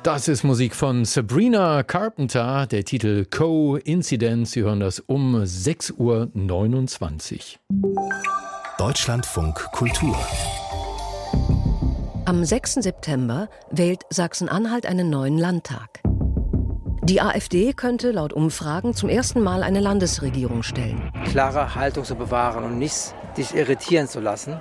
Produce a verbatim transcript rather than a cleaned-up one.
Das ist Musik von Sabrina Carpenter, der Titel Coincidence. Sie hören das um sechs Uhr neunundzwanzig. Deutschlandfunk Kultur. Am sechsten September wählt Sachsen-Anhalt einen neuen Landtag. Die AfD könnte laut Umfragen zum ersten Mal eine Landesregierung stellen. Klare Haltung zu bewahren und nicht sich irritieren zu lassen.